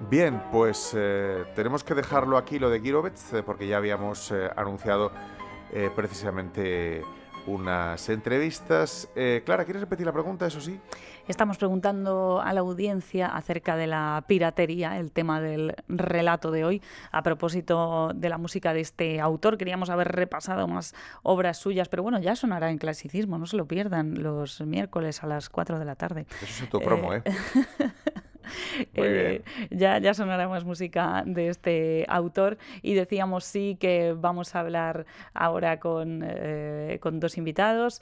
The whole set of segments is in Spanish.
Bien, pues tenemos que dejarlo aquí, lo de Girovets, porque ya habíamos anunciado precisamente unas entrevistas. Clara, ¿quieres repetir la pregunta, eso sí? Estamos preguntando a la audiencia acerca de la piratería, el tema del relato de hoy. A propósito de la música de este autor, queríamos haber repasado más obras suyas, pero bueno, ya sonará en Clasicismo, no se lo pierdan, los miércoles a las 4 de la tarde. Eso es autopromo, ¿eh? Muy Eh, bien. ya sonará más música de este autor y decíamos sí que vamos a hablar ahora con dos invitados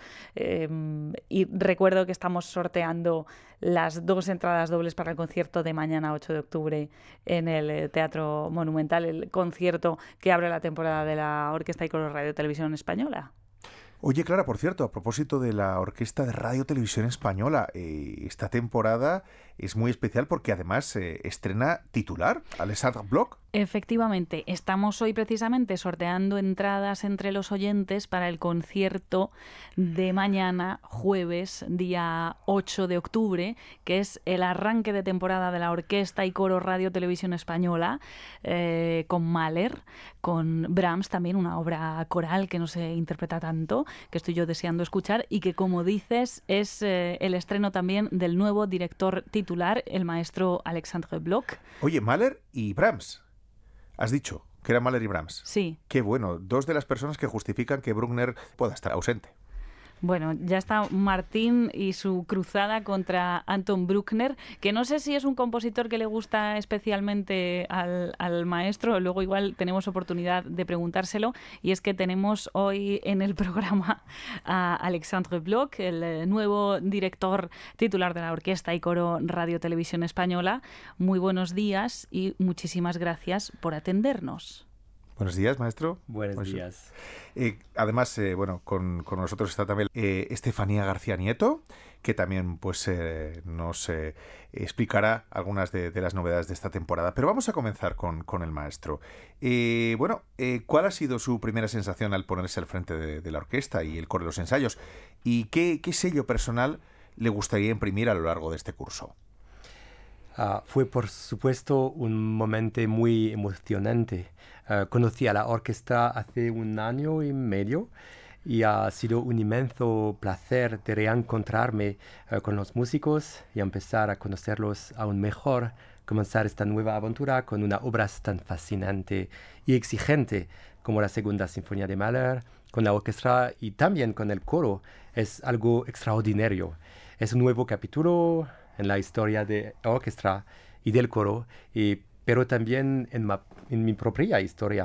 y recuerdo que estamos sorteando las 2 entradas dobles para el concierto de mañana 8 de octubre en el Teatro Monumental, el concierto que abre la temporada de la Orquesta y Coro Radio Televisión Española. Oye, Clara, por cierto, a propósito de la Orquesta de Radio Televisión Española, esta temporada es muy especial porque además estrena titular, Alexandre Bloch. Efectivamente, estamos hoy precisamente sorteando entradas entre los oyentes para el concierto de mañana, jueves, día 8 de octubre, que es el arranque de temporada de la Orquesta y Coro Radio Televisión Española, con Mahler, con Brahms, también una obra coral que no se interpreta tanto, que estoy yo deseando escuchar, y que, como dices, es el estreno también del nuevo director titular, el maestro Alexandre Bloch. Oye, Mahler y Brahms. Has dicho que era Mahler y Brahms. Sí. Qué bueno, dos de las personas que justifican que Bruckner pueda estar ausente. Bueno, ya está Martín y su cruzada contra Anton Bruckner, que no sé si es un compositor que le gusta especialmente al maestro, luego igual tenemos oportunidad de preguntárselo, y es que tenemos hoy en el programa a Alexandre Bloch, el nuevo director titular de la Orquesta y Coro Radio Televisión Española. Muy buenos días y muchísimas gracias por atendernos. Buenos días, maestro. Buenos días. Además, bueno, con nosotros está también Estefanía García Nieto, que también pues nos explicará algunas de las novedades de esta temporada. Pero vamos a comenzar con el maestro. ¿Cuál ha sido su primera sensación al ponerse al frente de la orquesta y el coro de los ensayos? ¿Y qué sello personal le gustaría imprimir a lo largo de este curso? Fue, por supuesto, un momento muy emocionante. Conocí a la orquesta hace 1 año y medio y ha sido un inmenso placer de reencontrarme con los músicos y empezar a conocerlos aún mejor, comenzar esta nueva aventura con una obra tan fascinante y exigente como la Segunda Sinfonía de Mahler, con la orquesta y también con el coro. Es algo extraordinario. Es un nuevo capítulo en la historia de la orquesta y del coro, pero también en mi propia historia.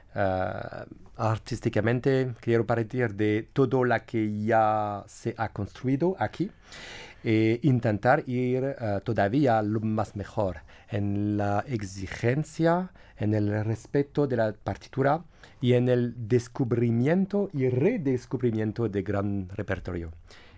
Artísticamente quiero partir de todo lo que ya se ha construido aquí e intentar ir todavía lo más mejor en la exigencia, en el respeto de la partitura y en el descubrimiento y redescubrimiento de gran repertorio.